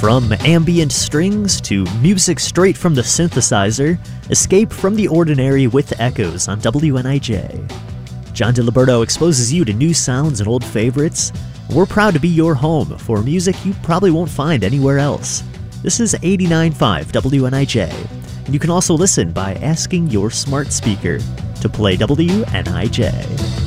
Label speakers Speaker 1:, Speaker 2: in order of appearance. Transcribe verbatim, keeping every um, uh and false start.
Speaker 1: From ambient strings to music straight from the synthesizer, escape from the ordinary with echoes on W N I J. John DiLiberto exposes you to new sounds and old favorites. We're proud to be your home for music you probably won't find anywhere else. This is eighty-nine point five W N I J, and you can also listen by asking your smart speaker to play W N I J.